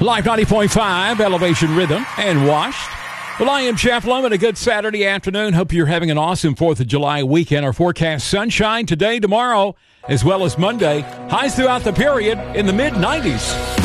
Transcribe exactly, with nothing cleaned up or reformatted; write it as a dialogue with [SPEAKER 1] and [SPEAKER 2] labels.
[SPEAKER 1] Live ninety point five, Elevation Rhythm, and Washed. Well, I am Jeff Lum, and a good Saturday afternoon. Hope you're having an awesome fourth of July weekend. Our forecast, sunshine today, tomorrow, as well as Monday. Highs throughout the period in the mid nineties.